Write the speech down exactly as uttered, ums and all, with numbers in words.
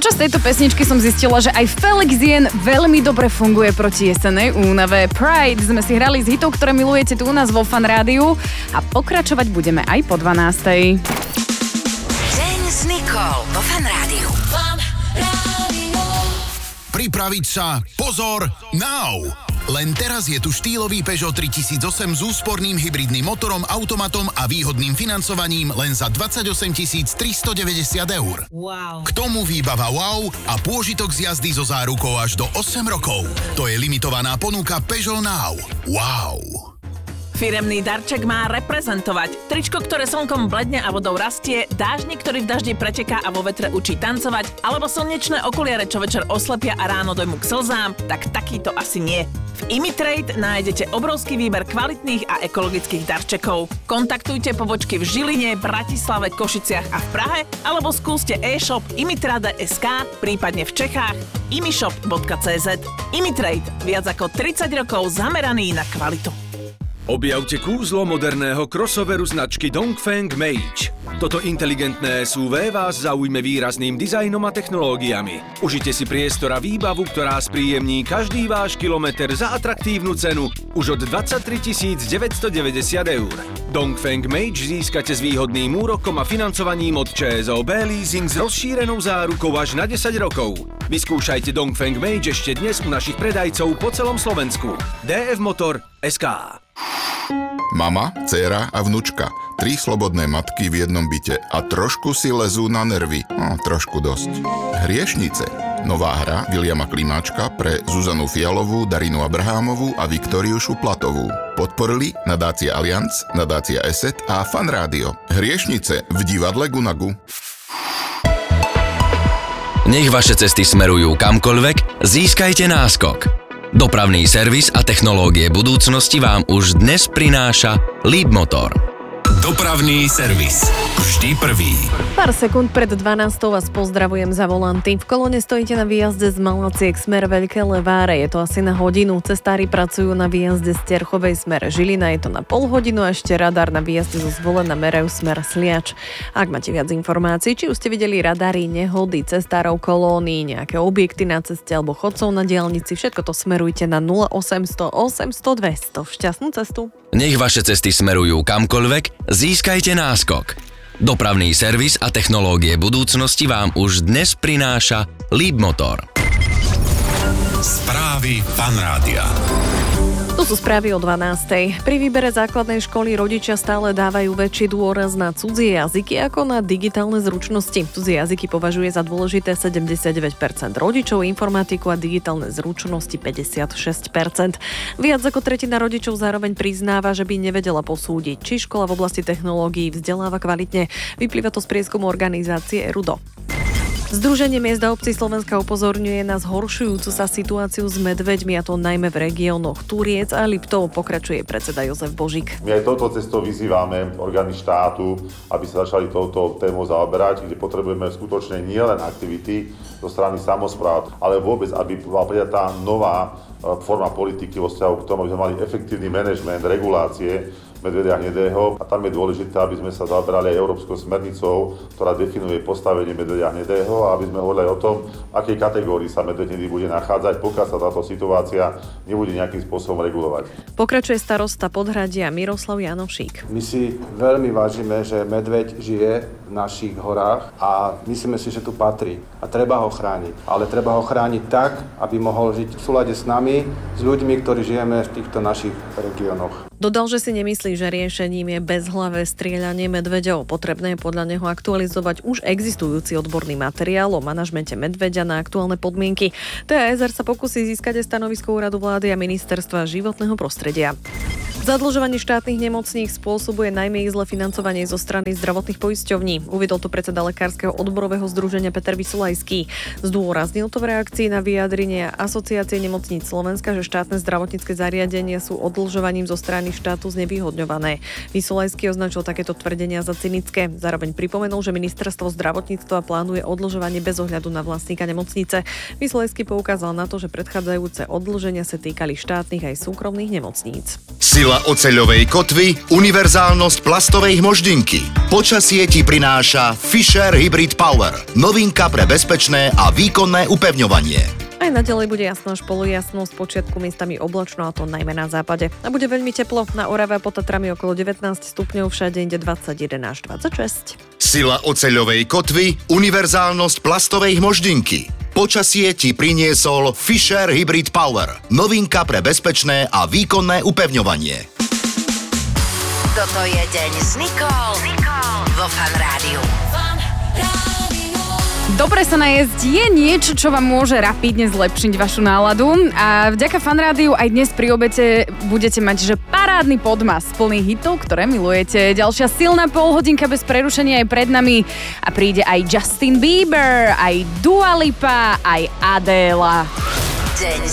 Počas tejto pesničky som zistila, že aj Felixien veľmi dobre funguje proti jesenej únave. Pride sme si hrali z hitov, ktoré milujete tu u nás vo Fan Rádiu a pokračovať budeme aj po dvanástej. Deň s Nicole vo Fan Rádiu. Pripraviť sa, pozor, now! Len teraz je tu štýlový Peugeot tritisícosem s úsporným hybridným motorom, automatom a výhodným financovaním len za dvadsaťosem tisíc tristodeväťdesiat eur. Wow. K tomu výbava wow a pôžitok z jazdy so zárukou až do osem rokov. To je limitovaná ponuka Peugeot Now. Wow. Firemný darček má reprezentovať. Tričko, ktoré slnkom bledne a vodou rastie, dážnik, ktorý v daždi preteká a vo vetre učí tancovať, alebo slnečné okuliare, čo večer oslepia a ráno dojmu k slzám, tak takýto asi nie. V Imitrade nájdete obrovský výber kvalitných a ekologických darčekov. Kontaktujte pobočky v Žiline, Bratislave, Košiciach a v Prahe, alebo skúste e-shop imitrade bodka es ká, prípadne v Čechách imishop bodka cé zet. Imitrade, viac ako tridsať rokov zameraný na kvalitu. Objavte kúzlo moderného crossoveru značky Dongfeng Mage. Toto inteligentné es ú vé vás zaujme výrazným dizajnom a technológiami. Užite si priestor a výbavu, ktorá spríjemní každý váš kilometr za atraktívnu cenu už od dvadsaťtri tisíc deväťstodeväťdesiat eur. Dongfeng Mage získate s výhodným úrokom a financovaním od ČSOB Leasing s rozšírenou zárukou až na desať rokov. Vyskúšajte Dongfeng Mage ešte dnes u našich predajcov po celom Slovensku. dé ef motor bodka es ká. Mama, dcéra a vnučka. Tri slobodné matky v jednom byte a trošku si lezú na nervy. No, trošku dosť. Hriešnice. Nová hra Viliama Klimáčka pre Zuzanu Fialovú, Darinu Abrahámovú a Viktóriu Šuplatovú. Podporili nadácia Allianz, nadácia Eset a Fan Rádio. Hriešnice v divadle Gunagu. Nech vaše cesty smerujú kamkoľvek, získajte náskok. Dopravný servis a technológie budúcnosti vám už dnes prináša Leapmotor. Dopravný servis. Vždy prvý. Pár sekúnd pred dvanástou vás pozdravujem za volanty. V kolóne stojíte na výjazde z Malaciek smer Veľké Leváre. Je to asi na hodinu. Cestári pracujú na výjazde z Terchovej smer Žilina. Je to na pol hodinu a ešte radar na výjazde zo Zvolena merajú smer Sliač. Ak máte viac informácií, či už ste videli radary, nehody, cestárov kolóny, nejaké objekty na ceste alebo chodcov na diaľnici, všetko to smerujte na nula osemsto osemsto dvesto. Šťastnú cestu. Nech vaše cesty smerujú kamkoľvek, získajte náskok. Dopravný servis a technológie budúcnosti vám už dnes prináša Leapmotor. Správy Fan Rádia. Tu sú správy o dvanástej. Pri výbere základnej školy rodičia stále dávajú väčší dôraz na cudzie jazyky ako na digitálne zručnosti. Cudzie jazyky považuje za dôležité sedemdesiatdeväť percent rodičov, informatiku a digitálne zručnosti päťdesiatšesť percent. Viac ako tretina rodičov zároveň priznáva, že by nevedela posúdiť, či škola v oblasti technológií vzdeláva kvalitne. Vyplýva to z prieskumu organizácie Erudo. Združenie miest a obcí Slovenska upozorňuje na zhoršujúcu sa situáciu s medveďmi, a to najmä v regiónoch Turiec a Liptov, pokračuje predseda Jozef Božík. My aj touto cestou vyzývame orgány štátu, aby sa začali touto témou zaoberať, kde potrebujeme skutočne nielen aktivity zo strany samospráv, ale vôbec, aby bola prijatá nová forma politiky vo vzťahu k tomu, aby sme mali efektívny manažment, regulácie medvedia hnedého, a tam je dôležité, aby sme sa zaoberali aj európskou smernicou, ktorá definuje postavenie medvedia hnedého, a aby sme hovorili o tom, v akej kategórii sa medveď hnedý bude nachádzať, pokiaľ sa táto situácia nebude nejakým spôsobom regulovať. Pokračuje starosta Podhradia Miroslav Janošík. My si veľmi vážime, že medveď žije v našich horách a myslíme si, že tu patrí a treba ho chrániť. Ale treba ho chrániť tak, aby mohol žiť v súlade s nami, s ľuďmi, ktorí žijeme v týchto našich regiónoch. Dodal, že si nemyslí, že riešením je bezhlavé strieľanie medveďov. Potrebné je podľa neho aktualizovať už existujúci odborný materiál o manažmente medveďa na aktuálne podmienky. té á es er sa pokusí získať aj stanovisko úradu vlády a ministerstva životného prostredia. Zadlžovanie štátnych nemocníc spôsobuje najmä ich zlé financovanie zo strany zdravotných poisťovní. Uviedol to predseda lekárskeho odborového združenia Peter Vysolajský. Zdôraznil to v reakcii na vyjadrenie Asociácie nemocníc Slovenska, že štátne zdravotnícke zariadenia sú odlžovaním zo strany štátu znevýhodňované. Vysolajský označil takéto tvrdenia za cynické. Zároveň pripomenul, že ministerstvo zdravotníctva plánuje odlžovanie bez ohľadu na vlastníka nemocnice. Vysolajský poukázal na to, že predchádzajúce odlženia sa týkali štátnych aj súkromných nemocníc. Sila Sila oceľovej kotvy, univerzálnosť plastovej hmoždinky. Počasie ti prináša Fisher Hybrid Power. Novinka pre bezpečné a výkonné upevňovanie. Aj naďalej bude jasno až polojasno, z počiatku miestami oblačno, a to najmä na západe. A bude veľmi teplo, na Orave a pod Tatrami okolo devätnásť stupňov, všade inde dvadsaťjeden až dvadsaťšesť. Sila oceľovej kotvy, univerzálnosť plastovej hmoždinky. Počasie ti priniesol Fisher Hybrid Power. Novinka pre bezpečné a výkonné upevňovanie. Toto je Deň s Nicole vo Fan Rádiu. Dobre sa najesť je niečo, čo vám môže rapidne zlepšiť vašu náladu, a vďaka Fan Rádiu aj dnes pri obede budete mať že parádny podmas plný hitov, ktoré milujete. Ďalšia silná polhodinka bez prerušenia je pred nami a príde aj Justin Bieber, aj Dua Lipa, aj Adela. Deň s